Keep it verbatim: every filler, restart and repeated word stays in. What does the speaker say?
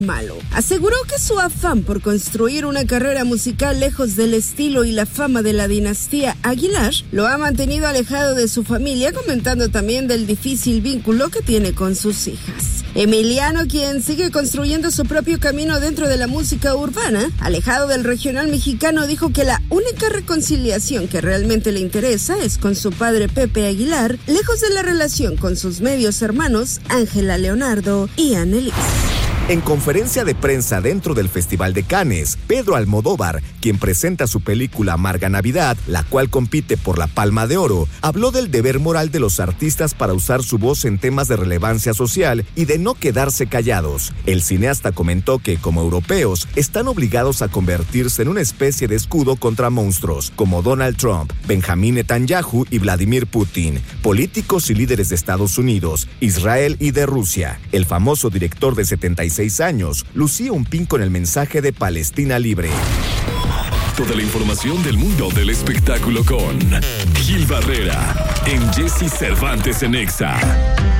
malo. Aseguró que su afán por construir una carrera musical lejos del estilo y la fama de la dinastía Aguilar lo ha mantenido alejado de su familia, comentando también del difícil vínculo que tiene con sus hijas. Emiliano, quien sigue construyendo su propio camino dentro de la música urbana, alejado del regional mexicano, dijo que la única reconciliación que realmente le interesa es con su padre Pepe Aguilar, lejos de la relación con sus medios hermanos Ángela, Leonardo y Annelies. En conferencia de prensa dentro del Festival de Cannes, Pedro Almodóvar, quien presenta su película Amarga Navidad, la cual compite por la Palma de Oro, habló del deber moral de los artistas para usar su voz en temas de relevancia social y de no quedarse callados. El cineasta comentó que, como europeos, están obligados a convertirse en una especie de escudo contra monstruos, como Donald Trump, Benjamín Netanyahu y Vladimir Putin, políticos y líderes de Estados Unidos, Israel y de Rusia. El famoso director de setenta y seis años lucía un pin con el mensaje de Palestina libre. Toda la información del mundo del espectáculo con Gil Barrera en Jesse Cervantes en Exa.